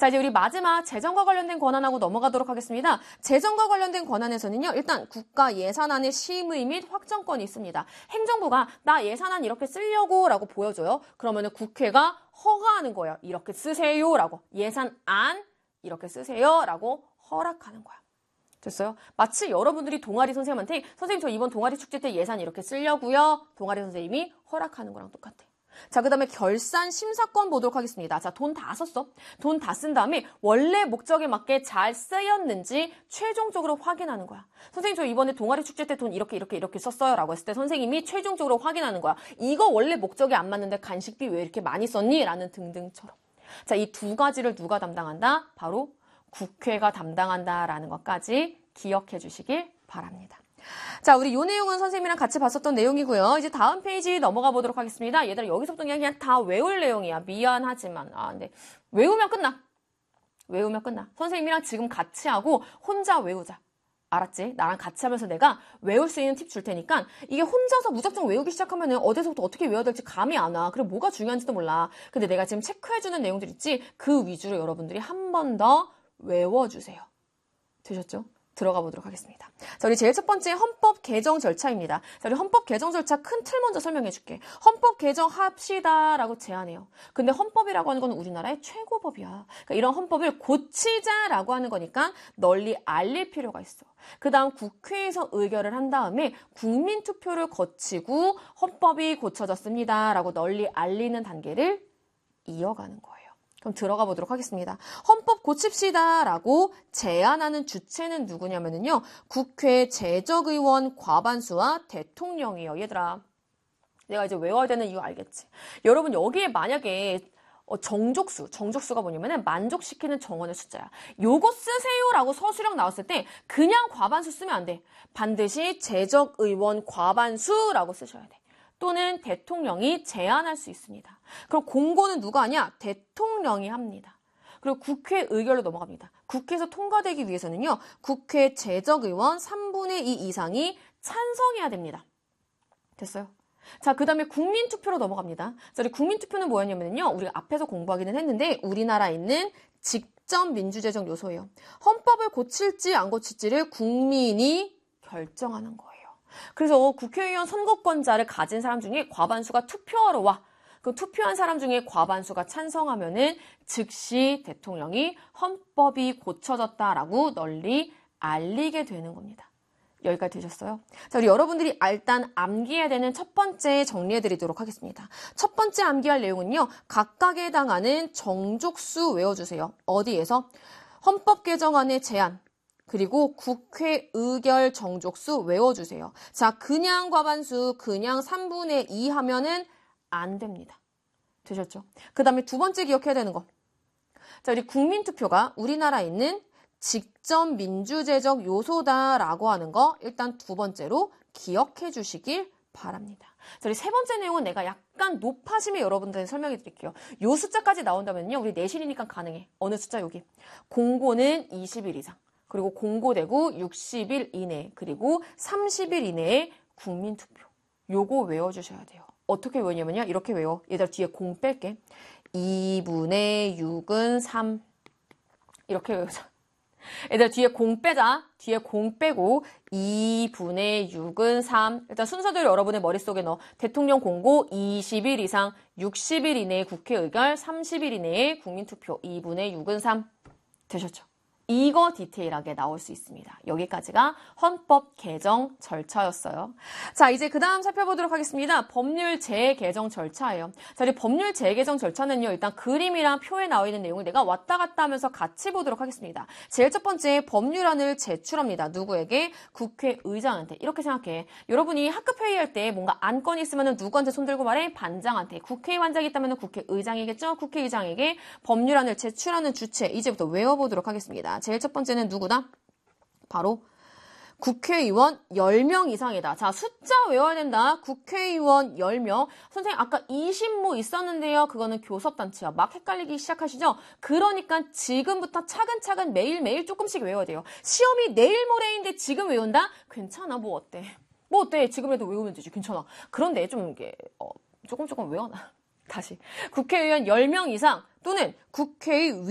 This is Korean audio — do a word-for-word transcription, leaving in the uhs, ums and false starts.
자, 이제 우리 마지막 재정과 관련된 권한하고 넘어가도록 하겠습니다. 재정과 관련된 권한에서는요, 일단 국가 예산안의 심의 및 확정권이 있습니다. 행정부가 나 예산안 이렇게 쓰려고 라고 보여줘요. 그러면은 국회가 허가하는 거예요. 이렇게 쓰세요 라고. 예산안 이렇게 쓰세요 라고 허락하는 거야. 됐어요? 마치 여러분들이 동아리 선생님한테 선생님 저 이번 동아리 축제 때 예산 이렇게 쓰려고요. 동아리 선생님이 허락하는 거랑 똑같아. 자, 그 다음에 결산 심사권 보도록 하겠습니다. 자, 돈 다 썼어. 돈 다 쓴 다음에 원래 목적에 맞게 잘 쓰였는지 최종적으로 확인하는 거야. 선생님 저 이번에 동아리 축제 때 돈 이렇게 이렇게 이렇게 썼어요 라고 했을 때 선생님이 최종적으로 확인하는 거야. 이거 원래 목적에 안 맞는데 간식비 왜 이렇게 많이 썼니? 라는 등등처럼. 자, 이 두 가지를 누가 담당한다? 바로 국회가 담당한다라는 것까지 기억해 주시길 바랍니다. 자, 우리 이 내용은 선생님이랑 같이 봤었던 내용이고요. 이제 다음 페이지 넘어가 보도록 하겠습니다. 얘들아, 여기서부터 그냥, 그냥 다 외울 내용이야. 미안하지만. 아, 근데 외우면 끝나. 외우면 끝나. 선생님이랑 지금 같이 하고 혼자 외우자. 알았지? 나랑 같이 하면서 내가 외울 수 있는 팁 줄 테니까 이게 혼자서 무작정 외우기 시작하면은 어디서부터 어떻게 외워야 될지 감이 안 와. 그리고 뭐가 중요한지도 몰라. 근데 내가 지금 체크해주는 내용들 있지? 그 위주로 여러분들이 한 번 더 외워주세요. 되셨죠? 들어가 보도록 하겠습니다. 자, 우리 제일 첫 번째 헌법 개정 절차입니다. 자, 우리 헌법 개정 절차 큰 틀 먼저 설명해 줄게. 헌법 개정합시다라고 제안해요. 근데 헌법이라고 하는 건 우리나라의 최고법이야. 그러니까 이런 헌법을 고치자라고 하는 거니까 널리 알릴 필요가 있어. 그 다음 국회에서 의결을 한 다음에 국민투표를 거치고 헌법이 고쳐졌습니다라고 널리 알리는 단계를 이어가는 거예요. 그럼 들어가 보도록 하겠습니다. 헌법 고칩시다라고 제안하는 주체는 누구냐면요. 국회 재적의원 과반수와 대통령이에요. 얘들아, 내가 이제 외워야 되는 이유 알겠지? 여러분 여기에 만약에 정족수, 정족수가 뭐냐면은 만족시키는 정원의 숫자야. 요거 쓰세요라고 서술형 나왔을 때 그냥 과반수 쓰면 안 돼. 반드시 재적의원 과반수라고 쓰셔야 돼. 또는 대통령이 제안할 수 있습니다. 그럼 공고는 누가 하냐? 대통령이 합니다. 그리고 국회 의결로 넘어갑니다. 국회에서 통과되기 위해서는요. 국회 재적의원 삼분의 이 이상이 찬성해야 됩니다. 됐어요? 자, 그 다음에 국민투표로 넘어갑니다. 자, 우리 국민투표는 뭐였냐면요. 우리가 앞에서 공부하기는 했는데 우리나라에 있는 직접 민주제적 요소예요. 헌법을 고칠지 안 고칠지를 국민이 결정하는 거예요. 그래서 국회의원 선거권자를 가진 사람 중에 과반수가 투표하러 와. 그 투표한 사람 중에 과반수가 찬성하면은 즉시 대통령이 헌법이 고쳐졌다라고 널리 알리게 되는 겁니다. 여기까지 되셨어요? 자, 우리 여러분들이 일단 암기해야 되는 첫 번째 정리해드리도록 하겠습니다. 첫 번째 암기할 내용은요. 각각에 해당하는 정족수 외워주세요. 어디에서? 헌법 개정안의 제안. 그리고 국회 의결 정족수 외워주세요. 자, 그냥 과반수, 그냥 삼분의 이 하면은 안 됩니다. 되셨죠? 그 다음에 두 번째 기억해야 되는 거. 자, 우리 국민투표가 우리나라에 있는 직접 민주제적 요소다라고 하는 거 일단 두 번째로 기억해 주시길 바랍니다. 자, 우리 세 번째 내용은 내가 약간 높아짐에 여러분들한테 설명해 드릴게요. 요 숫자까지 나온다면요. 우리 내신이니까 가능해. 어느 숫자 여기. 공고는 이십 일 이상. 그리고 공고되고 육십 일 이내, 그리고 삼십 일 이내에 국민투표. 요거 외워주셔야 돼요. 어떻게 외우냐면요. 이렇게 외워. 얘들아 뒤에 공 뺄게. 이분의 육은 삼. 이렇게 외우자. 얘들아 뒤에 공 빼자. 뒤에 공 빼고 이분의 육은 삼. 일단 순서대로 여러분의 머릿속에 넣어. 대통령 공고 이십 일 이상, 육십 일 이내에 국회 의결, 삼십 일 이내에 국민투표. 이분의 육은 삼. 되셨죠? 이거 디테일하게 나올 수 있습니다. 여기까지가 헌법 개정 절차였어요. 자, 이제 그 다음 살펴보도록 하겠습니다. 법률 재개정 절차예요. 자, 우리 법률 재개정 절차는요. 일단 그림이랑 표에 나와 있는 내용을 내가 왔다 갔다 하면서 같이 보도록 하겠습니다. 제일 첫 번째 법률안을 제출합니다. 누구에게? 국회의장한테. 이렇게 생각해. 여러분이 학급 회의할 때 뭔가 안건이 있으면 누구한테 손들고 말해? 반장한테. 국회의원장이 있다면 국회의장이겠죠? 국회의장에게 법률안을 제출하는 주체. 이제부터 외워보도록 하겠습니다. 제일 첫 번째는 누구다? 바로 국회의원 열 명 이상이다. 자, 숫자 외워야 된다. 국회의원 열 명. 선생님 아까 이십 모 있었는데요. 그거는 교섭단체야. 막 헷갈리기 시작하시죠? 그러니까 지금부터 차근차근 매일매일 조금씩 외워야 돼요. 시험이 내일 모레인데 지금 외운다? 괜찮아. 뭐 어때? 뭐 어때? 지금이라도 외우면 되지. 괜찮아. 그런데 좀 이게 어, 조금 조금 외워놔. 다시. 국회의원 열 명 이상 또는 국회의